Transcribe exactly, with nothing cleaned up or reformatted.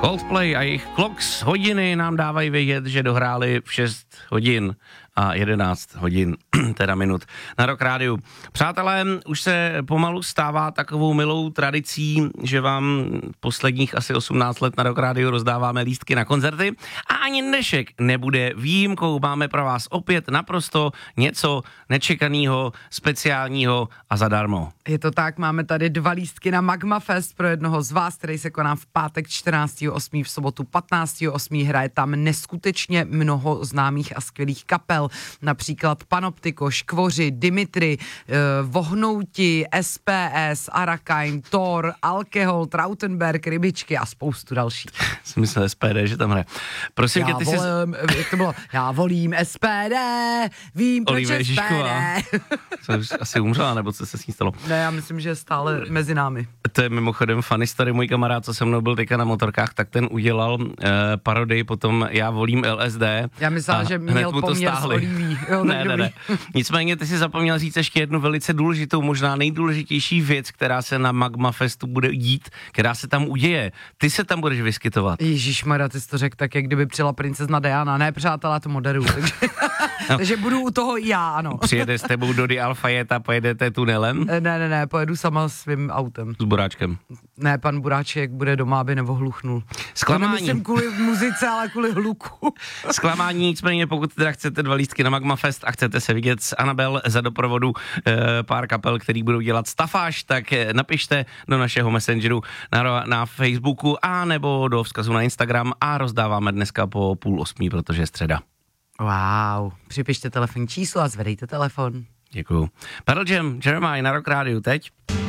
Coldplay a jejich Clocks hodiny nám dávají vědět, že dohráli v šest hodin a jedenáct hodin, teda minut na Rock Rádiu. Přátelé, už se pomalu stává takovou milou tradicí, že vám posledních asi osmnáct let na Rock Rádiu rozdáváme lístky na koncerty a ani dnešek nebude výjimkou. Máme pro vás opět naprosto něco nečekaného, speciálního a zadarmo. Je to tak, máme tady dva lístky na Magma Fest pro jednoho z vás, který se koná v pátek čtrnáctého osmého v sobotu patnáctého osmého Hraje tam neskutečně mnoho známých a skvělých kapel, například Panoptiko, Škvoři, Dimitri, eh, Vohnouti, S P S, Arakain, Thor, Alkohol, Trautenberg, Rybičky a spoustu dalších. Jsem myslel S P D, že tam hraje. Prosím já tě, ty volím, jsi... jak to bylo? Já volím S P D, vím proč Olive S P D. Co, už asi umřela, nebo co se s ní stalo? Ne, já myslím, že je stále mezi námi. To je mimochodem funny story, můj kamarád, co se mnou byl teďka na motorkách, tak ten udělal uh, parodii, potom Já volím L S D. Já myslela, že měl poměr s Oliví. Jo, ne, ne, ne. Nicméně ty si zapomněl říct ještě jednu velice důležitou, možná nejdůležitější věc, která se na Magma Festu bude dít, která se tam uděje. Ty se tam budeš vyskytovat. Ježišmarja, ty jsi to řekl tak, jak kdyby přijela princezna Diana. Ne, přátelé, to moderuju, takže, no. takže budu u toho i já, ano. Přijede s tebou do Di Alfajeta, pojedete tunelem? Ne, ne, ne, pojedu sama svým autem. S Buráčkem. Ne, pan Buráček bude doma, aby nevohluchnul. Zklamání. To nemyslím kvůli muzice, ale kvůli hluku. Zklamání, nicméně pokud teda chcete dva lístky na Magma Fest a chcete se vidět s Anabel za doprovodu e, pár kapel, který budou dělat stafáž, tak e, napište do našeho messengeru na, na Facebooku a nebo do vzkazu na Instagram a rozdáváme dneska po půl osmí, protože je středa. Wow, připište telefonní číslo a zvedejte telefon. Děkuju. Pearl Jam, Jeremiah na Rock Rádiu teď.